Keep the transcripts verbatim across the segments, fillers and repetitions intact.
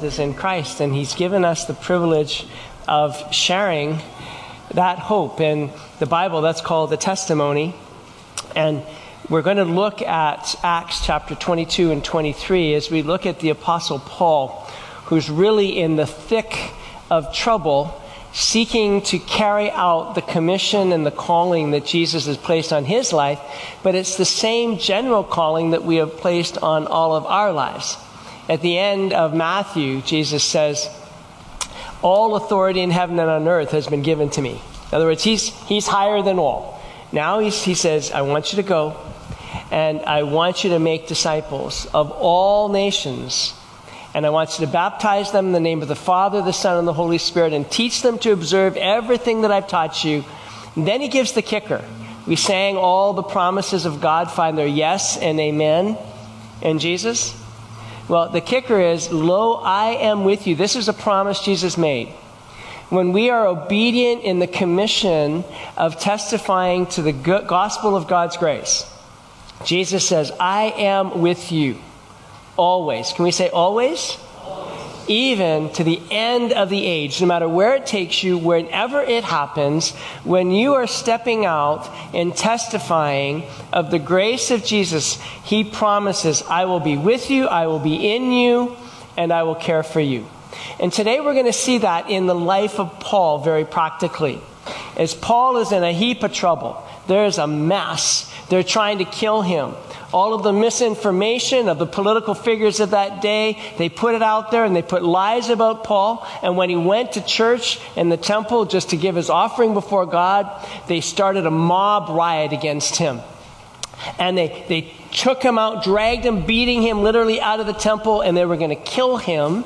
world is in Christ, and he's given us the privilege of sharing that hope. In the Bible, that's called the testimony. And we're going to look at Acts chapter twenty-two and twenty-three as we look at the Apostle Paul, who's really in the thick of trouble, seeking to carry out the commission and the calling that Jesus has placed on his life, but it's the same general calling that we have placed on all of our lives. At the end of Matthew, Jesus says, all authority in heaven and on earth has been given to me. In other words, he's, he's higher than all. Now he's, he says, I want you to go, and I want you to make disciples of all nations. And I want you to baptize them in the name of the Father, the Son, and the Holy Spirit, and teach them to observe everything that I've taught you. And then he gives the kicker. We sang all the promises of God find their yes and amen in Jesus. Well, the kicker is, lo, I am with you. This is a promise Jesus made. When we are obedient in the commission of testifying to the gospel of God's grace, Jesus says, I am with you. Always. Can we say always? Always? Even to the end of the age, no matter where it takes you, whenever it happens, when you are stepping out and testifying of the grace of Jesus, he promises, I will be with you, I will be in you, and I will care for you. And today we're going to see that in the life of Paul very practically. As Paul is in a heap of trouble, there's a mess. They're trying to kill him. All of the misinformation of the political figures of that day, they put it out there and they put lies about Paul. And when he went to church in the temple just to give his offering before God, they started a mob riot against him. And they, they took him out, dragged him, beating him literally out of the temple, and they were going to kill him.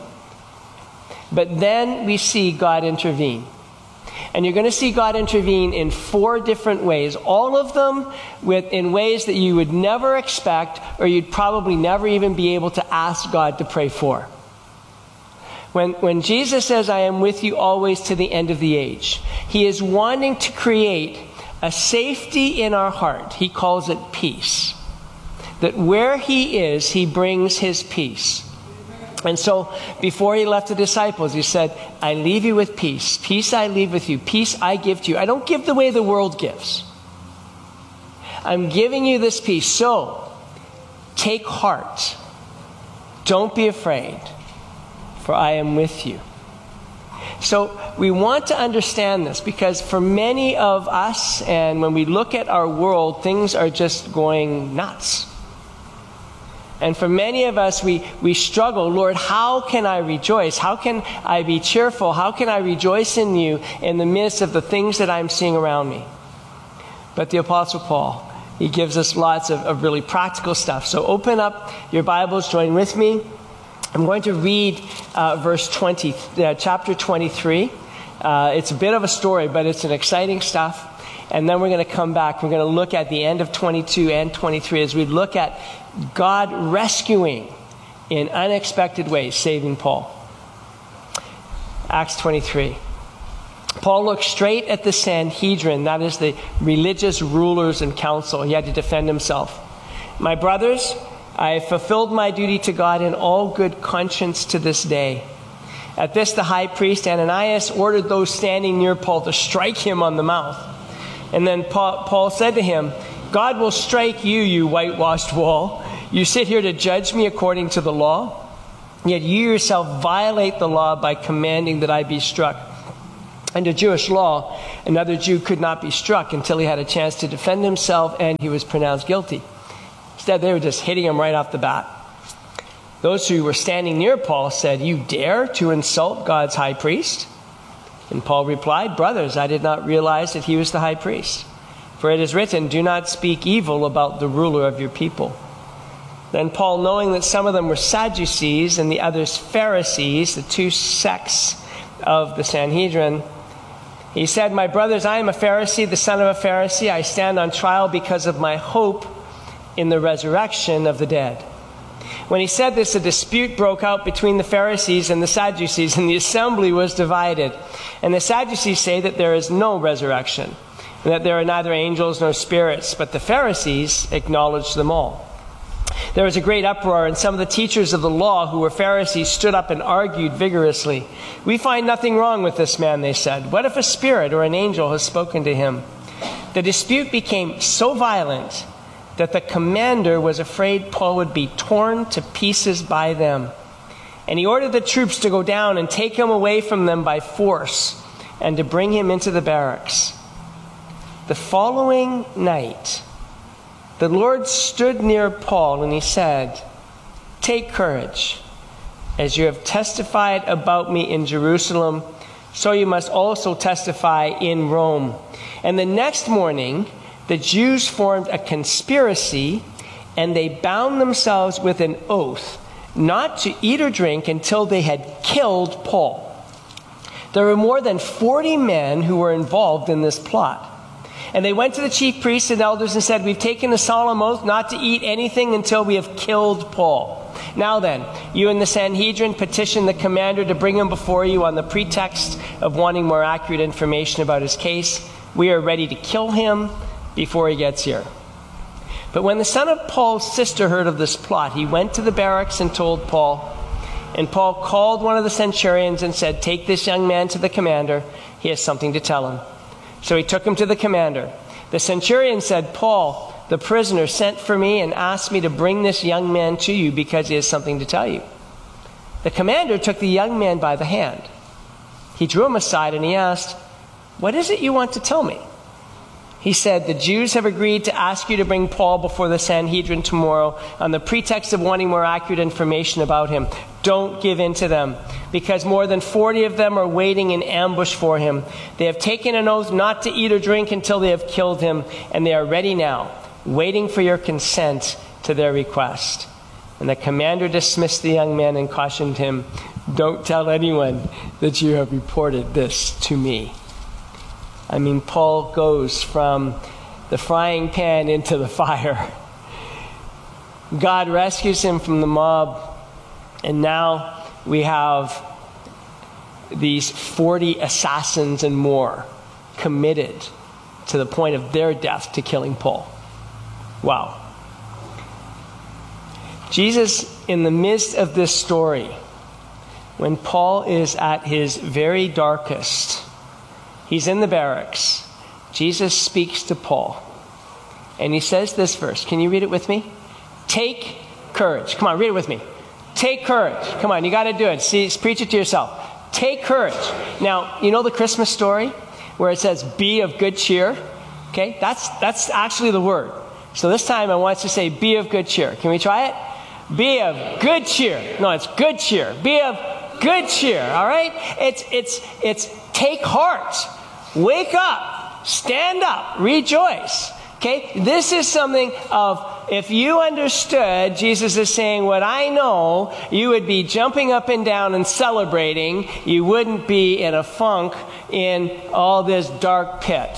But then we see God intervene. And you're going to see God intervene in four different ways, all of them with, in ways that you would never expect, or you'd probably never even be able to ask God to pray for. When, when Jesus says, I am with you always to the end of the age, he is wanting to create a safety in our heart. He calls it peace. That where he is, he brings his peace. And so before he left the disciples, he said, I leave you with peace. Peace I leave with you. Peace I give to you. I don't give the way the world gives. I'm giving you this peace. So take heart. Don't be afraid, for I am with you. So we want to understand this because for many of us, and when we look at our world, things are just going nuts. And for many of us, we, we struggle. Lord, how can I rejoice? How can I be cheerful? How can I rejoice in you in the midst of the things that I'm seeing around me? But the Apostle Paul, he gives us lots of, of really practical stuff. So open up your Bibles, join with me. I'm going to read uh, verse twenty, uh, chapter twenty-three. Uh, it's a bit of a story, but it's an exciting stuff. And then we're going to come back. We're going to look at the end of twenty-two and twenty-three as we look at God rescuing in unexpected ways, saving Paul. Acts twenty-three. Paul looked straight at the Sanhedrin, that is the religious rulers and council. He had to defend himself. My brothers, I have fulfilled my duty to God in all good conscience to this day. At this, the high priest Ananias ordered those standing near Paul to strike him on the mouth. And then Paul, Paul said to him, God will strike you, you whitewashed wall. You sit here to judge me according to the law, yet you yourself violate the law by commanding that I be struck. Under Jewish law, another Jew could not be struck until he had a chance to defend himself and he was pronounced guilty. Instead, they were just hitting him right off the bat. Those who were standing near Paul said, you dare to insult God's high priest? And Paul replied, brothers, I did not realize that he was the high priest. For it is written, do not speak evil about the ruler of your people. Then Paul, knowing that some of them were Sadducees and the others Pharisees, the two sects of the Sanhedrin, he said, my brothers, I am a Pharisee, the son of a Pharisee. I stand on trial because of my hope in the resurrection of the dead. When he said this, a dispute broke out between the Pharisees and the Sadducees, and the assembly was divided. And the Sadducees say that there is no resurrection, and that there are neither angels nor spirits, but the Pharisees acknowledge them all. There was a great uproar, and some of the teachers of the law, who were Pharisees, stood up and argued vigorously. "We find nothing wrong with this man," they said. "What if a spirit or an angel has spoken to him?" The dispute became so violent that the commander was afraid Paul would be torn to pieces by them. And he ordered the troops to go down and take him away from them by force and to bring him into the barracks. The following night, the Lord stood near Paul and he said, "Take courage. As you have testified about me in Jerusalem, so you must also testify in Rome." And the next morning, the Jews formed a conspiracy, and they bound themselves with an oath not to eat or drink until they had killed Paul. There were more than forty men who were involved in this plot. And they went to the chief priests and elders and said, "We've taken a solemn oath not to eat anything until we have killed Paul. Now then, you and the Sanhedrin petition the commander to bring him before you on the pretext of wanting more accurate information about his case. We are ready to kill him before he gets here." But when the son of Paul's sister heard of this plot, he went to the barracks and told Paul. And Paul called one of the centurions and said, "Take this young man to the commander. He has something to tell him." So he took him to the commander. The centurion said, "Paul, the prisoner, sent for me and asked me to bring this young man to you because he has something to tell you." The commander took the young man by the hand. He drew him aside and he asked, "What is it you want to tell me?" He said, "The Jews have agreed to ask you to bring Paul before the Sanhedrin tomorrow on the pretext of wanting more accurate information about him. Don't give in to them, because more than forty of them are waiting in ambush for him. They have taken an oath not to eat or drink until they have killed him, and they are ready now, waiting for your consent to their request." And the commander dismissed the young man and cautioned him, "Don't tell anyone that you have reported this to me." I mean, Paul goes from the frying pan into the fire. God rescues him from the mob, and now we have these forty assassins and more committed to the point of their death to killing Paul. Wow. Jesus, in the midst of this story, when Paul is at his very darkest, he's in the barracks. Jesus speaks to Paul. And he says this verse. Can you read it with me? Take courage. Come on, read it with me. Take courage. Come on, you got to do it. See, preach it to yourself. Take courage. Now, you know the Christmas story where it says, "Be of good cheer"? Okay, that's that's actually the word. So this time I want us to say, "Be of good cheer." Can we try it? Be of good cheer. No, it's good cheer. Be of good cheer. All right? It's it's it's take heart. Wake up. Stand up. Rejoice. Okay? This is something of, if you understood, Jesus is saying, what I know, you would be jumping up and down and celebrating. You wouldn't be in a funk in all this dark pit.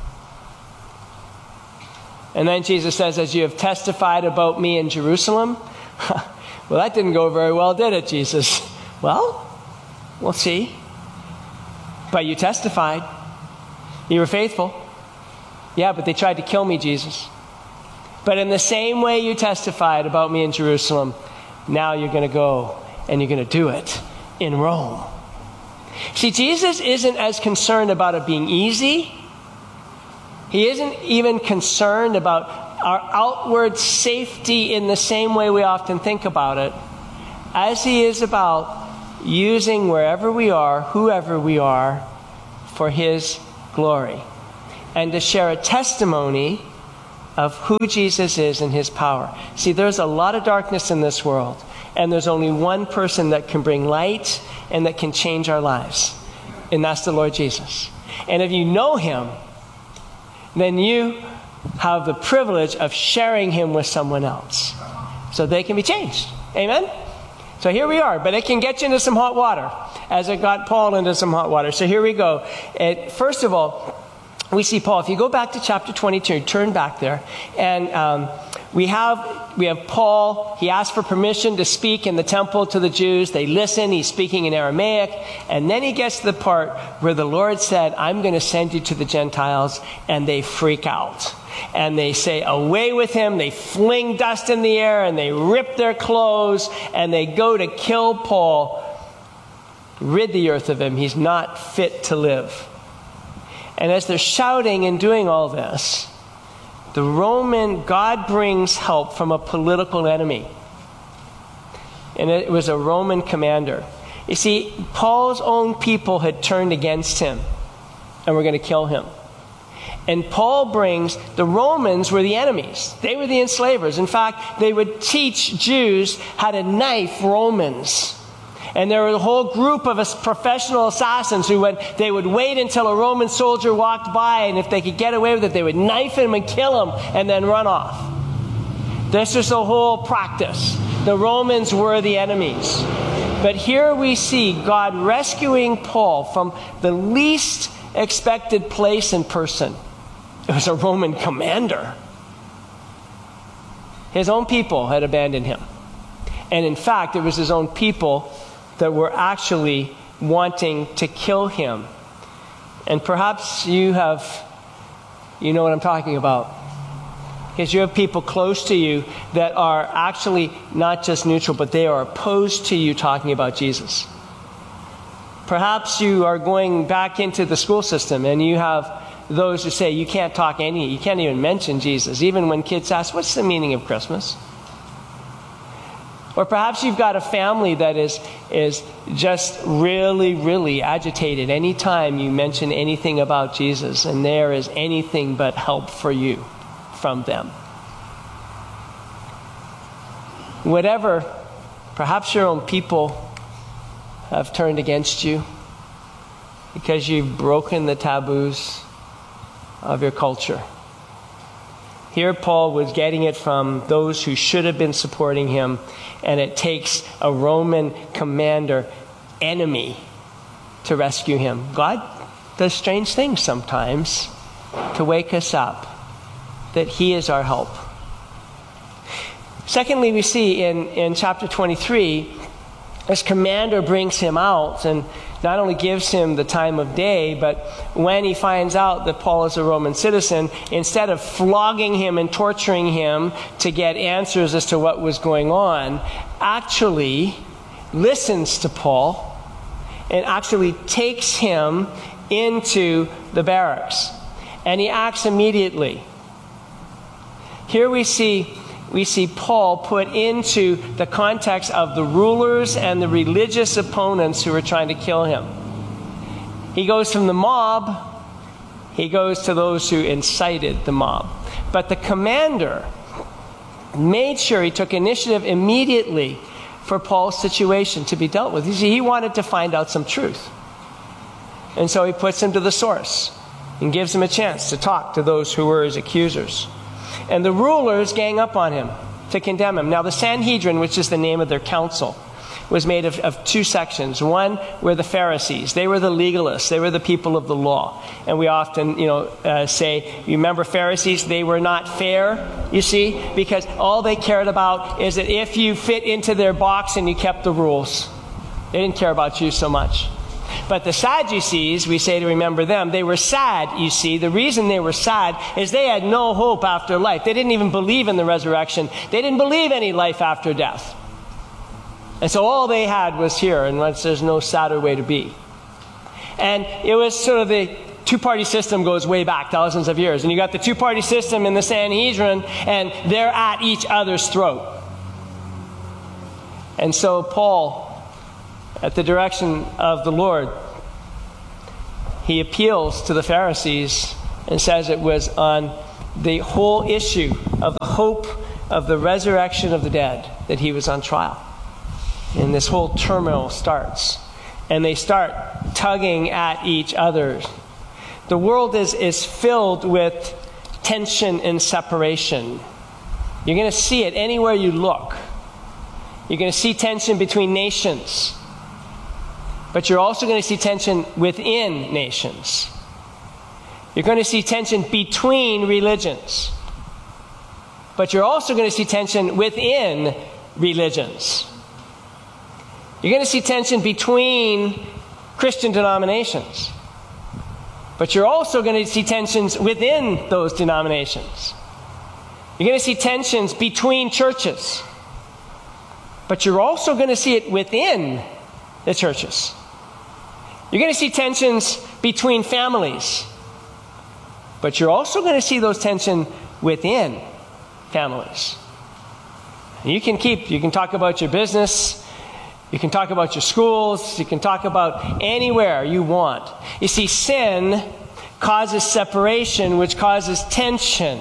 And then Jesus says, "As you have testified about me in Jerusalem." Well, that didn't go very well, did it, Jesus? Well, we'll see. But you testified. You were faithful. Yeah, but they tried to kill me, Jesus. But in the same way you testified about me in Jerusalem, now you're going to go and you're going to do it in Rome. See, Jesus isn't as concerned about it being easy. He isn't even concerned about our outward safety in the same way we often think about it, as he is about using wherever we are, whoever we are, for his glory, and to share a testimony of who Jesus is and his power. See, there's a lot of darkness in this world, and there's only one person that can bring light and that can change our lives, and that's the Lord Jesus. And if you know him, then you have the privilege of sharing him with someone else so they can be changed. Amen? So here we are, but it can get you into some hot water, as it got Paul into some hot water. So here we go. It, first of all, we see Paul. If you go back to chapter twenty-two, turn back there, and um, we have we have Paul. He asked for permission to speak in the temple to the Jews. They listen. He's speaking in Aramaic, and then he gets to the part where the Lord said, "I'm going to send you to the Gentiles," and they freak out. and they say, away with him. They fling dust in the air and they rip their clothes and they go to kill Paul. Rid the earth of him. He's not fit to live. And as they're shouting and doing all this, the Roman, God brings help from a political enemy. And it was a Roman commander. You see, Paul's own people had turned against him and were going to kill him. And Paul brings, the Romans were the enemies. They were the enslavers. In fact, they would teach Jews how to knife Romans. And there was a whole group of professional assassins who would, they would wait until a Roman soldier walked by, and if they could get away with it, they would knife him and kill him and then run off. This was the whole practice. The Romans were the enemies. But here we see God rescuing Paul from the least expected place and person. It was a Roman commander. His own people had abandoned him. And in fact, it was his own people that were actually wanting to kill him. And perhaps you have, you know what I'm talking about. Because you have people close to you that are actually not just neutral, but they are opposed to you talking about Jesus. Perhaps you are going back into the school system and you have those who say you can't talk any, you can't even mention Jesus, even when kids ask, what's the meaning of Christmas? Or perhaps you've got a family that is, is just really, really agitated anytime you mention anything about Jesus, and there is anything but help for you from them. Whatever, perhaps your own people have turned against you because you've broken the taboos of your culture. Here Paul was getting it from those who should have been supporting him, and it takes a Roman commander enemy to rescue him. God does strange things sometimes to wake us up that he is our help. Secondly, we see in, in chapter twenty-three, this commander brings him out and not only gives him the time of day, but when he finds out that Paul is a Roman citizen, instead of flogging him and torturing him to get answers as to what was going on, actually listens to Paul and actually takes him into the barracks. And he acts immediately. Here we see we see Paul put into the context of the rulers and the religious opponents who were trying to kill him. He goes from the mob, he goes to those who incited the mob. But the commander made sure he took initiative immediately for Paul's situation to be dealt with. You see, he wanted to find out some truth. And so he puts him to the source and gives him a chance to talk to those who were his accusers. And the rulers gang up on him to condemn him. Now, the Sanhedrin, which is the name of their council, was made of, of two sections. One were the Pharisees. They were the legalists. They were the people of the law. And we often, you know, uh, say, you remember Pharisees? They were not fair, you see, because all they cared about is that if you fit into their box and you kept the rules. They didn't care about you so much. But the Sadducees, we say to remember them, they were sad, you see. The reason they were sad is they had no hope after life. They didn't even believe in the resurrection. They didn't believe any life after death. And so all they had was here, and there's no sadder way to be. And it was sort of the two-party system goes way back, thousands of years. And you got the two-party system in the Sanhedrin, and they're at each other's throat. And so Paul, at the direction of the Lord, he appeals to the Pharisees and says it was on the whole issue of the hope of the resurrection of the dead that he was on trial. And this whole turmoil starts. And they start tugging at each other. The world is, is filled with tension and separation. You're going to see it anywhere you look. You're going to see tension between nations. But you're also going to see tension within nations. You're going to see tension between religions. But you're also going to see tension within religions. You're going to see tension between Christian denominations. But you're also going to see tensions within those denominations. You're going to see tensions between churches. But you're also going to see it within the churches. You're going to see tensions between families. But you're also going to see those tensions within families. You can keep, you can talk about your business, you can talk about your schools, you can talk about anywhere you want. You see, sin causes separation, which causes tension.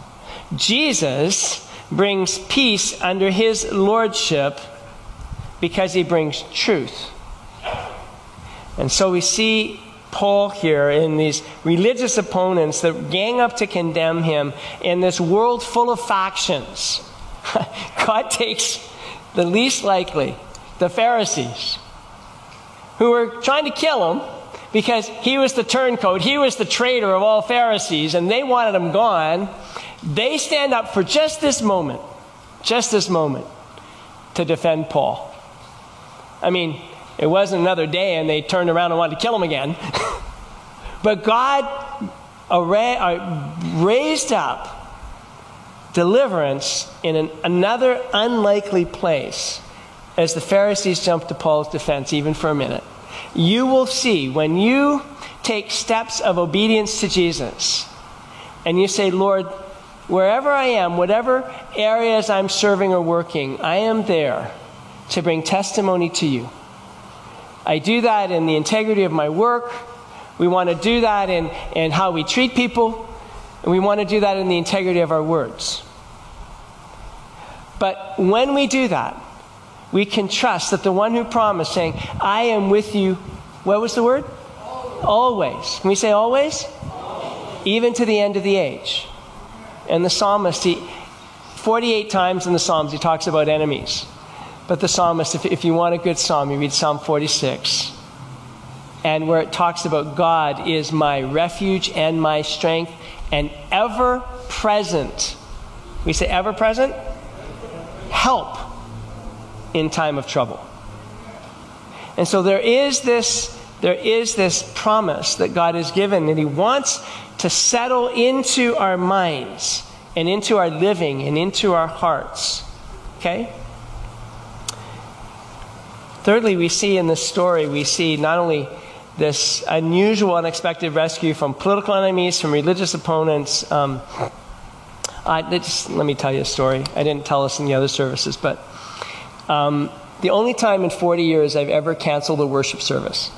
Jesus brings peace under his lordship because he brings truth. And so we see Paul here in these religious opponents that gang up to condemn him in this world full of factions. God takes the least likely, the Pharisees, who were trying to kill him because he was the turncoat, he was the traitor of all Pharisees, and they wanted him gone. They stand up for just this moment, just this moment, to defend Paul. I mean, it wasn't another day and they turned around and wanted to kill him again. But God raised up deliverance in an, another unlikely place as the Pharisees jumped to Paul's defense, even for a minute. You will see when you take steps of obedience to Jesus and you say, Lord, wherever I am, whatever areas I'm serving or working, I am there to bring testimony to you. I do that in the integrity of my work. We want to do that in, in how we treat people. And we want to do that in the integrity of our words. But when we do that, we can trust that the one who promised, saying, I am with you, what was the word? Always. Always. Can we say always? Always. Even to the end of the age. And the psalmist, he, forty-eight times in the Psalms, he talks about enemies. But the psalmist, if, if you want a good psalm, you read Psalm forty-six. And where it talks about God is my refuge and my strength and ever present. We say ever present? Help in time of trouble. And so there is this, there is this promise that God has given, and he wants to settle into our minds and into our living and into our hearts. Okay? Thirdly, we see in this story, we see not only this unusual, unexpected rescue from political enemies, from religious opponents. Um, I, just, let me tell you a story. I didn't tell us in the other services, but um, the only time in forty years I've ever canceled a worship service.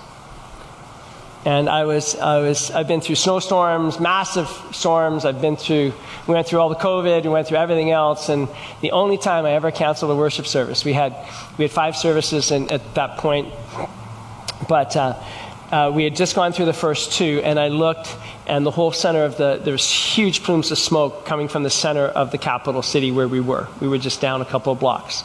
And I was, I was, I've been through snowstorms, massive storms. I've been through, we went through all the COVID, we went through everything else. And the only time I ever canceled a worship service, we had, we had five services in, at that point. But uh, uh, we had just gone through the first two, and I looked, and the whole center of the, there was huge plumes of smoke coming from the center of the capital city where we were. We were just down a couple of blocks.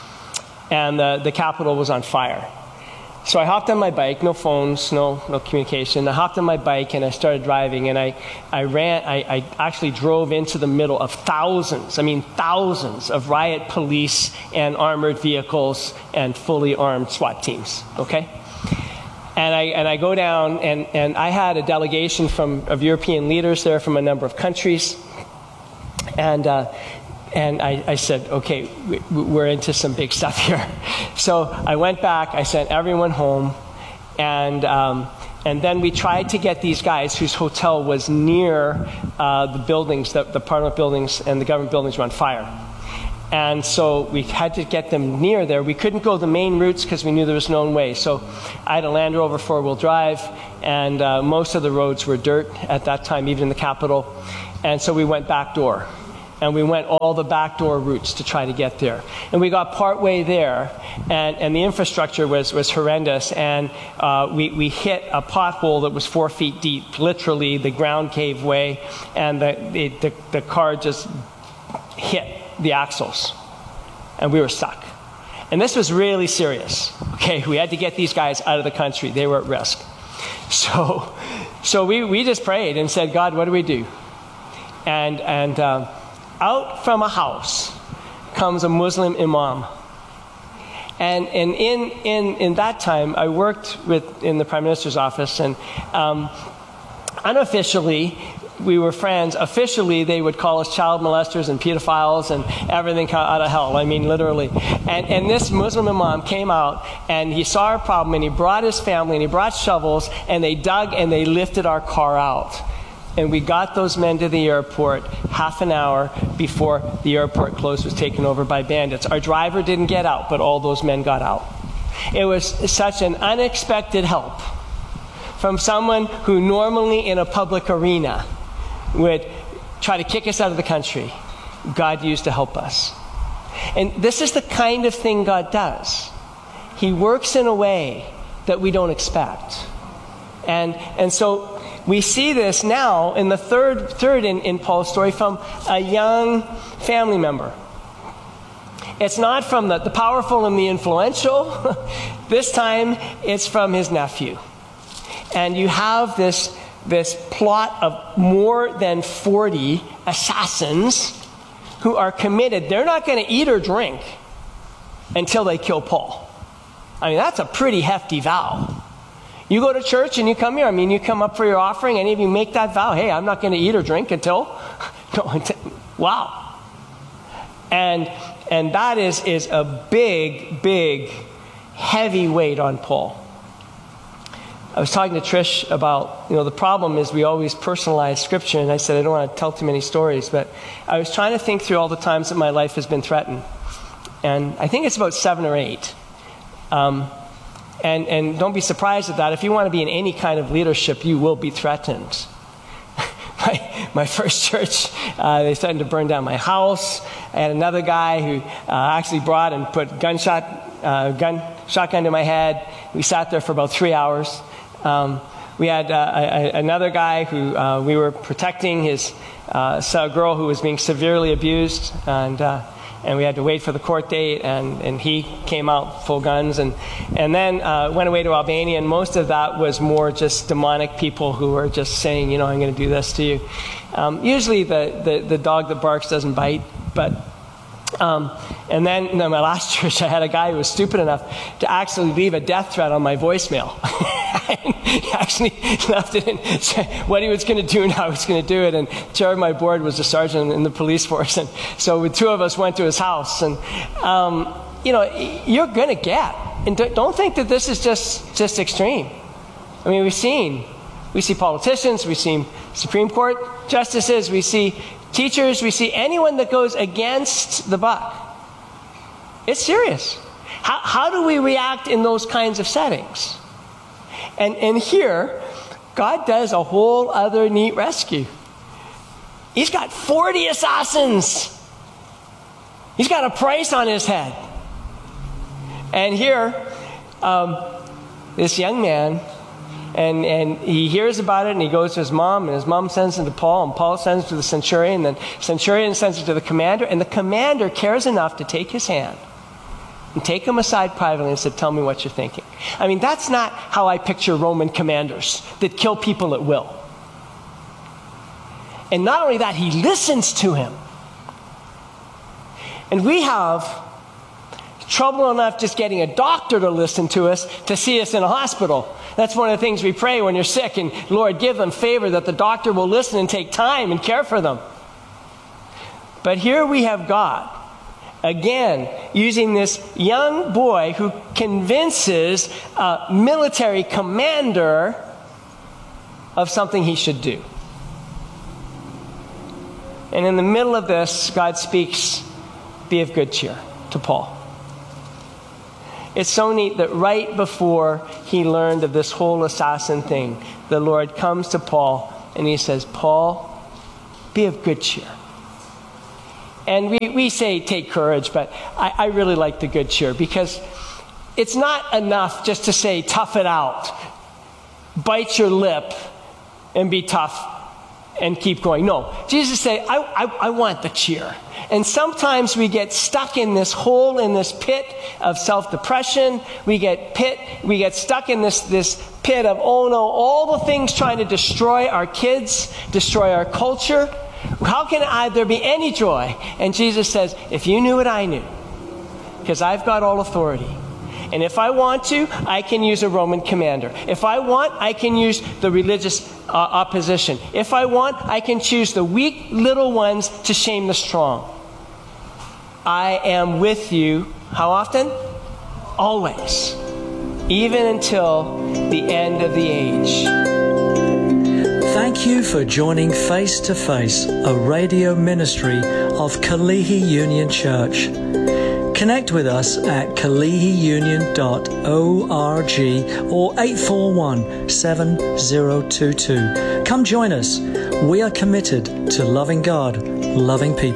And uh, the Capitol was on fire. So I hopped on my bike, no phones, no no communication. I hopped on my bike and I started driving, and I, I ran, I, I actually drove into the middle of thousands, I mean thousands of riot police and armored vehicles and fully armed SWAT teams, okay? And I and I go down, and, and I had a delegation from of European leaders there from a number of countries. And uh, And I, I said, okay, we, we're into some big stuff here. So I went back, I sent everyone home, and um, and then we tried to get these guys whose hotel was near uh, the buildings, the, the Parliament buildings and the government buildings were on fire. And so we had to get them near there. We couldn't go the main routes because we knew there was no way. So I had a Land Rover four-wheel drive, and uh, most of the roads were dirt at that time, even in the Capitol. And so we went back door. And we went all the backdoor routes to try to get there. And we got partway there, and, and the infrastructure was, was horrendous. And uh, we, we hit a pothole that was four feet deep, literally the ground cave way, and the, the, the, the car just hit the axles. And we were stuck. And this was really serious. Okay, we had to get these guys out of the country. They were at risk. So, so we, we just prayed and said, God, what do we do? And, and, uh, out from a house comes a Muslim imam. And, and in, in, in that time, I worked with, in the Prime Minister's office, and um, unofficially, we were friends. Officially, they would call us child molesters and pedophiles and everything out of hell. I mean, literally. And, and this Muslim imam came out, and he saw our problem, and he brought his family, and he brought shovels, and they dug, and they lifted our car out. And we got those men to the airport half an hour before the airport closed, was taken over by bandits. Our driver didn't get out, but all those men got out. It was such an unexpected help from someone who normally in a public arena would try to kick us out of the country. God used to help us. And this is the kind of thing God does. He works in a way that we don't expect. And, and so we see this now in the third, third in, in Paul's story from a young family member. It's not from the, the powerful and the influential. This time it's from his nephew. And you have this, this plot of more than forty assassins who are committed. They're not going to eat or drink until they kill Paul. I mean, that's a pretty hefty vow. You go to church and you come here. I mean, you come up for your offering. Any of you make that vow? Hey, I'm not going to eat or drink until... No, until wow. And and that is, is a big, big, heavy weight on Paul. I was talking to Trish about, you know, the problem is we always personalize Scripture. And I said, I don't want to tell too many stories. But I was trying to think through all the times that my life has been threatened. And I think it's about seven or eight. Um... And, and don't be surprised at that. If you want to be in any kind of leadership, you will be threatened. my, my first church, uh, they started to burn down my house. I had another guy who uh, actually brought and put gunshot, uh, gun, shotgun to my head. We sat there for about three hours. Um, we had uh, a, another guy who uh, we were protecting his uh, a girl who was being severely abused, and uh, and we had to wait for the court date, and, and he came out full guns, and and then uh, went away to Albania, and most of that was more just demonic people who were just saying, you know, I'm going to do this to you. Um, usually the, the, the dog that barks doesn't bite, but um, and then in my last church, I had a guy who was stupid enough to actually leave a death threat on my voicemail. He actually left it in, what he was going to do and how he was going to do it. And chair of my board was a sergeant in the police force. And so the two of us went to his house. And, um, you know, you're going to get. And don't think that this is just, just extreme. I mean, we've seen, we see politicians, we've seen Supreme Court justices, we see teachers, we see anyone that goes against the buck. It's serious. How, how do we react in those kinds of settings? And, and here, God does a whole other neat rescue. He's got forty assassins. He's got a price on his head. And here, um, this young man, and, and he hears about it, and he goes to his mom, and his mom sends him to Paul, and Paul sends him to the centurion, and the centurion sends him to the commander, and the commander cares enough to take his hand and take him aside privately and said, tell me what you're thinking. I mean, that's not how I picture Roman commanders that kill people at will. And not only that, he listens to him. And we have trouble enough just getting a doctor to listen to us, to see us in a hospital. That's one of the things we pray when you're sick, and Lord, give them favor that the doctor will listen and take time and care for them. But here we have God, again, using this young boy who convinces a military commander of something he should do. And in the middle of this, God speaks, be of good cheer, to Paul. It's so neat that right before he learned of this whole assassin thing, the Lord comes to Paul and he says, Paul, be of good cheer. And we, we say take courage, but I, I really like the good cheer, because it's not enough just to say tough it out, bite your lip and be tough and keep going. No, Jesus said, I, I, I want the cheer. And sometimes we get stuck in this hole, in this pit of self-depression. We get pit, we get stuck in this, this pit of, oh no, all the things trying to destroy our kids, destroy our culture. How can I, there be any joy? And Jesus says, if you knew what I knew, because I've got all authority. And if I want to, I can use a Roman commander. If I want, I can use the religious uh, opposition. If I want, I can choose the weak little ones to shame the strong. I am with you, how often? Always. Even until the end of the age. Thank you for joining Face to Face, a radio ministry of Kalihi Union Church. Connect with us at kalihi union dot org or eight four one, seven zero two two. Come join us. We are committed to loving God, loving people.